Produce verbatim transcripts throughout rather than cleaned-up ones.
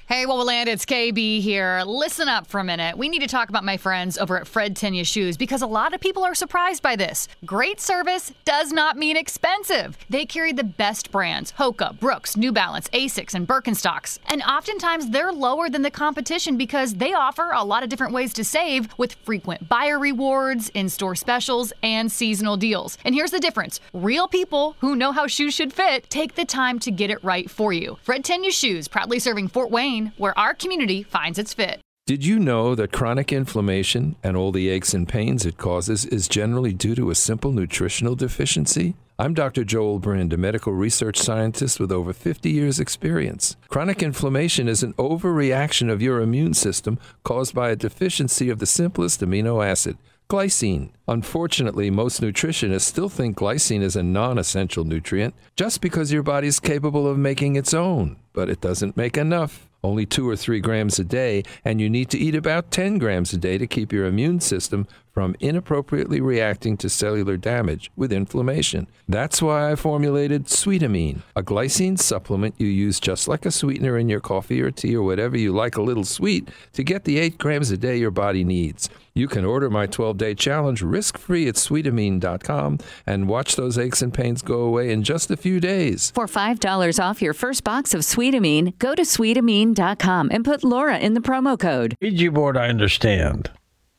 Hey, Wowoland, it's K B here. Listen up for a minute. We need to talk about my friends over at Fred Tenya Shoes because a lot of people are surprised by this. Great service does not mean expensive. They carry the best brands, Hoka, Brooks, New Balance, Asics, and Birkenstocks. And oftentimes they're lower than the competition because they offer a lot of different ways to save with frequent buyer rewards, in-store specials, and seasonal deals. And here's the difference. Real people who know how shoes should fit take the time to get it right for you. Fred Tenya Shoes, proudly serving Fort Wayne, where our community finds its fit. Did you know that chronic inflammation and all the aches and pains it causes is generally due to a simple nutritional deficiency? I'm Doctor Joel Brind, a medical research scientist with over fifty years experience. Chronic inflammation is an overreaction of your immune system caused by a deficiency of the simplest amino acid, glycine. Unfortunately, most nutritionists still think glycine is a non-essential nutrient just because your body is capable of making its own, but it doesn't make enough. Only two or three grams a day, and you need to eat about ten grams a day to keep your immune system from inappropriately reacting to cellular damage with inflammation. That's why I formulated Sweetamine, a glycine supplement you use just like a sweetener in your coffee or tea or whatever you like a little sweet to get the eight grams a day your body needs. You can order my twelve-day challenge risk-free at sweetamine dot com and watch those aches and pains go away in just a few days. For five dollars off your first box of Sweetamine, go to sweetamine dot com and put Laura in the promo code. Ouija board, I understand.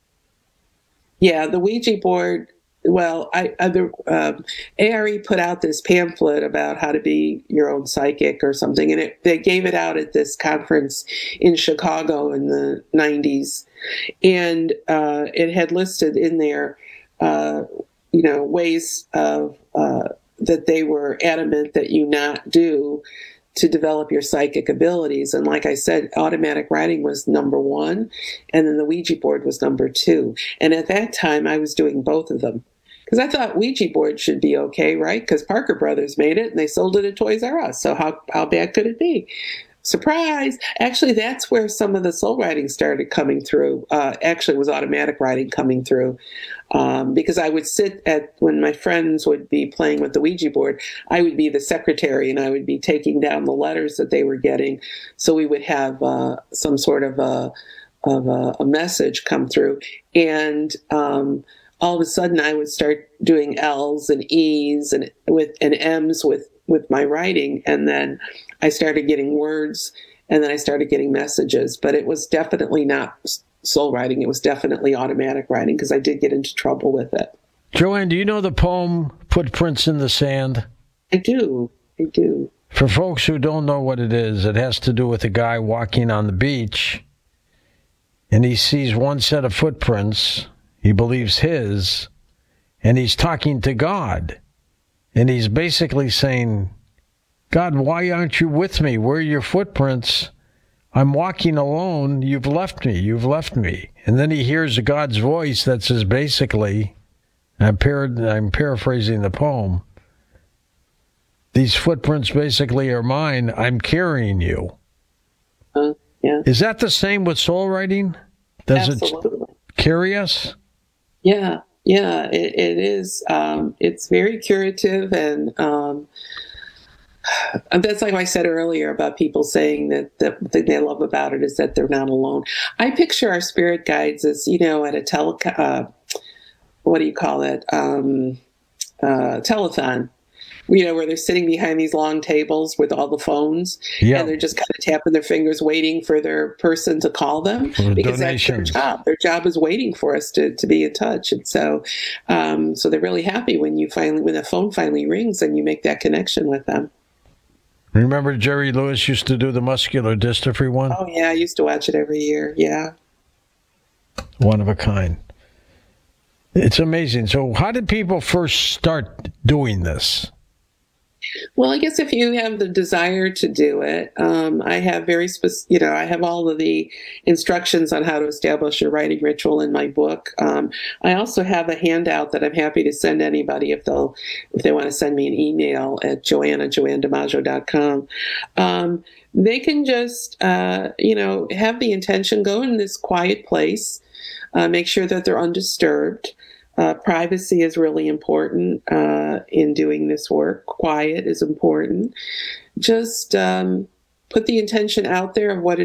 Yeah, the Ouija board. Well, I, I the um, A R E put out this pamphlet about how to be your own psychic or something, and it, they gave it out at this conference in Chicago in the nineties, and uh, it had listed in there, uh, you know, ways of uh, that they were adamant that you not do to develop your psychic abilities. And like I said, automatic writing was number one, and then the Ouija board was number two. And at that time, I was doing both of them. Because I thought Ouija board should be okay, right? Because Parker Brothers made it, and they sold it at Toys R Us. So how, how bad could it be? Surprise! Actually, that's where some of the soul writing started coming through. Uh, actually, it was automatic writing coming through. Um, because I would sit at, when my friends would be playing with the Ouija board, I would be the secretary and I would be taking down the letters that they were getting. So we would have uh, some sort of a, of a, a message come through. And um, all of a sudden I would start doing L's and E's and with and M's with, with my writing. And then I started getting words, and then I started getting messages. But it was definitely not soul writing. It was definitely automatic writing because I did get into trouble with it. Joanne, do you know the poem Footprints in the Sand? I do. I do. For folks who don't know what it is, it has to do with a guy walking on the beach, and he sees one set of footprints, he believes his, and he's talking to God. And he's basically saying, God, why aren't you with me? Where are your footprints? I'm walking alone. You've left me. You've left me. And then he hears God's voice that says basically, I'm, par- I'm paraphrasing the poem, these footprints basically are mine. I'm carrying you. Uh, yeah. Is that the same with soul writing? Does Absolutely. it carry us? Yeah, yeah, it, it is. Um, it's very curative, and um, that's like I said earlier about people saying that the thing they love about it is that they're not alone. I picture our spirit guides as, you know, at a tele, uh, what do you call it, um, uh, telethon. You know, where they're sitting behind these long tables with all the phones, yeah. and they're just kind of tapping their fingers, waiting for their person to call them, for because donations. That's their job. Their job is waiting for us to, to be in touch, and so, um, so they're really happy when you finally, when the phone finally rings, and you make that connection with them. Remember Jerry Lewis used to do the muscular dystrophy one? Oh yeah, I used to watch it every year. Yeah, one of a kind. It's amazing. So, how did people first start doing this? Well, I guess if you have the desire to do it, um, I have very specific, you know, I have all of the instructions on how to establish your writing ritual in my book. Um, I also have a handout that I'm happy to send anybody if they'll, if they want to send me an email at joanna, joanne dimaggio dot com. Um, they can just, uh, you know, have the intention, go in this quiet place, uh, make sure that they're undisturbed. Uh, privacy is really important uh, in doing this work. Quiet is important. Just um, put the intention out there of what it